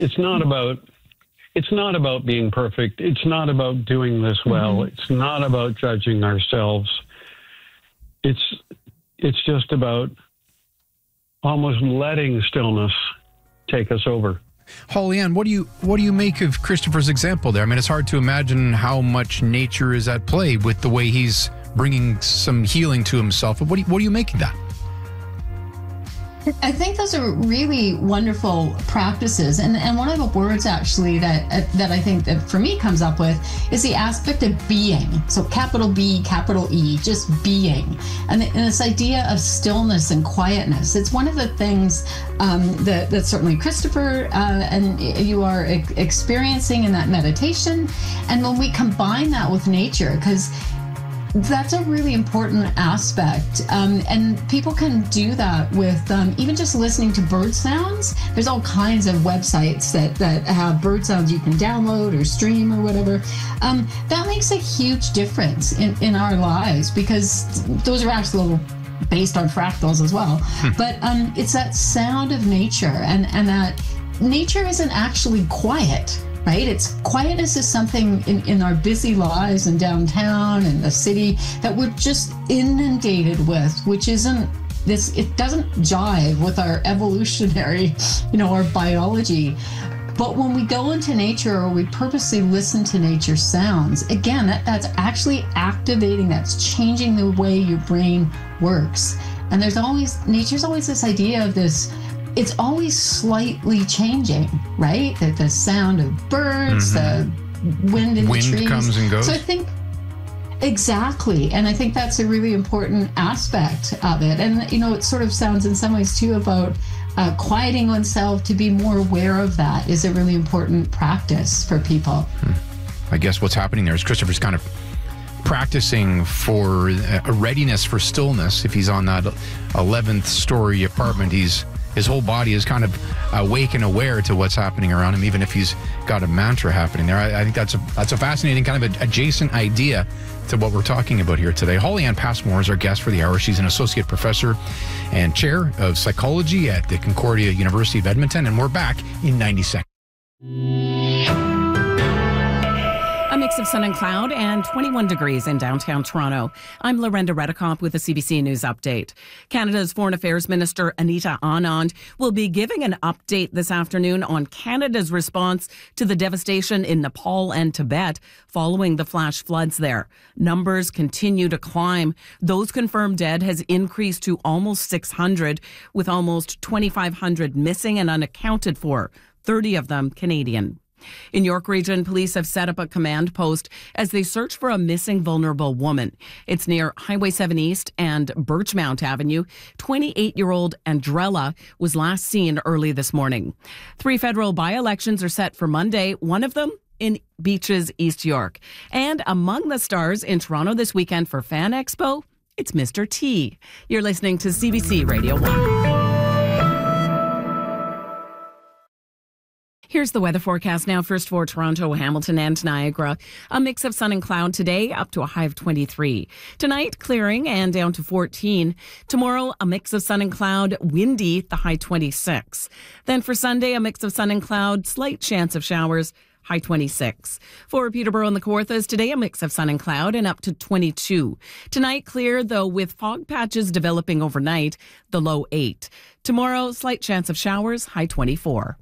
It's not about being perfect. It's not about doing this well. Mm-hmm. It's not about judging ourselves. It's just about almost letting stillness take us over. Holly Ann, what do you make of Christopher's example there? I mean, it's hard to imagine how much nature is at play with the way he's bringing some healing to himself. But what do you make of that? I think those are really wonderful practices. And one of the words actually that I think that for me comes up with is the aspect of being. So capital B, capital E, just being. And this idea of stillness and quietness. It's one of the things that certainly Christopher and you are experiencing in that meditation. And when we combine that with nature, because that's a really important aspect. And people can do that with even just listening to bird sounds. There's all kinds of websites that have bird sounds you can download or stream or whatever. That makes a huge difference in our lives, because those are actually based on fractals as well. But it's that sound of nature, and that nature isn't actually quiet. Right? Quietness is something in our busy lives and downtown and the city that we're just inundated with, which isn't this, it doesn't jive with our evolutionary, our biology. But when we go into nature, or we purposely listen to nature sounds, again, that's actually activating, that's changing the way your brain works. And nature's always this idea of this, it's always slightly changing, right? The sound of birds, the wind in the trees. Wind comes and goes. So I think, exactly. And I think that's a really important aspect of it. And, it sort of sounds in some ways too about quieting oneself, to be more aware of that is a really important practice for people. I guess what's happening there is Christopher's kind of practicing for a readiness for stillness. If he's on that 11th story apartment, his whole body is kind of awake and aware to what's happening around him, even if he's got a mantra happening there. I think that's a fascinating kind of adjacent idea to what we're talking about here today. Holly Ann Passmore is our guest for the hour. She's an associate professor and chair of psychology at the Concordia University of Edmonton, and we're back in 90 seconds. A mix of sun and cloud and 21 degrees in downtown Toronto. I'm Lorenda Redekop with the CBC News Update. Canada's Foreign Affairs Minister Anita Anand will be giving an update this afternoon on Canada's response to the devastation in Nepal and Tibet following the flash floods there. Numbers continue to climb. Those confirmed dead has increased to almost 600, with almost 2,500 missing and unaccounted for, 30 of them Canadian. In York Region, police have set up a command post as they search for a missing vulnerable woman. It's near Highway 7 East and Birchmount Avenue. 28-year-old Andrella was last seen early this morning. 3 federal by-elections are set for Monday, one of them in Beaches, East York. And among the stars in Toronto this weekend for Fan Expo, it's Mr. T. You're listening to CBC Radio 1. Here's the weather forecast now. First for Toronto, Hamilton, and Niagara. A mix of sun and cloud today, up to a high of 23. Tonight, clearing and down to 14. Tomorrow, a mix of sun and cloud, windy, the high 26. Then for Sunday, a mix of sun and cloud, slight chance of showers, high 26. For Peterborough and the Kawarthas, today a mix of sun and cloud and up to 22. Tonight, clear, though with fog patches developing overnight, the low 8. Tomorrow, slight chance of showers, high 24.